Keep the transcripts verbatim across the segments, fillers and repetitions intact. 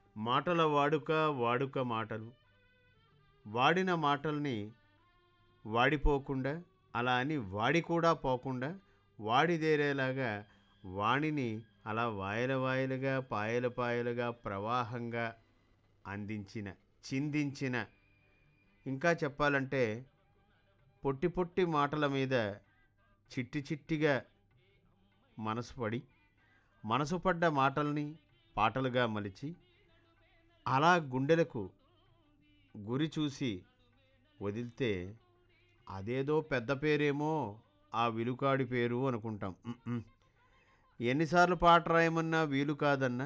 మాటల వాడుక వాడుక మాటలు వాడిన మాటల్ని వాడిపోకుండా అలా అని వాడి కూడా పోకుండా వాడిదేరేలాగా వాణిని అలా వాయల వాయలుగా పాయల పాయలుగా ప్రవాహంగా అందించిన చిందించిన ఇంకా చెప్పాలంటే పొట్టి పొట్టి మాటల మీద చిట్టి చిట్టిగా మనసు పడి మనసు పడ్డ మాటల్ని పాటలుగా మలిచి అలా గుండెలకు గురి చూసి వదిలితే అదేదో పెద్ద పేరేమో ఆ విలుకాడి పేరు అనుకుంటాం. ఉమ్మ్. ఎన్నిసార్లు పాట రాయమన్నా వీలు కాదన్నా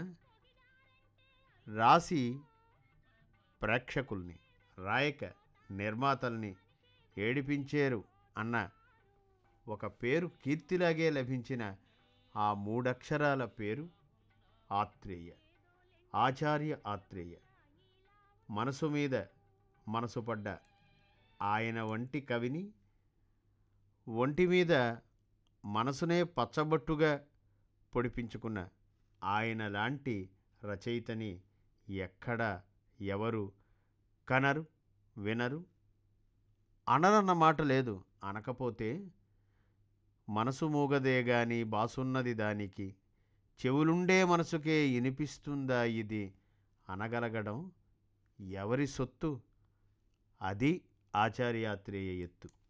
రాసి ప్రేక్షకుల్ని రాయక నిర్మాతల్ని ఏడిపించేరు అన్న ఒక పేరు కీర్తిలాగే లభించిన ఆ మూడక్షరాల పేరు ఆత్రేయ, ఆచార్య ఆత్రేయ. మనసు మీద మనసు పడ్డ ఆయన వంటి కవిని ఒంటి మీద మనసునే పచ్చబొట్టుగా పొడిపించుకున్న ఆయన లాంటి రచయితని ఎక్కడ ఎవరు కనరు వినరు అనరన్న మాట లేదు. అనకపోతే మనసు మూగదే గాని బాసున్నది దానికి, చెవులుండే మనసుకే వినిపిస్తుందా ఇది అనగలగడం ఎవరి సొత్తు? అది ఆచార్యాత్రేయ ఎత్తు.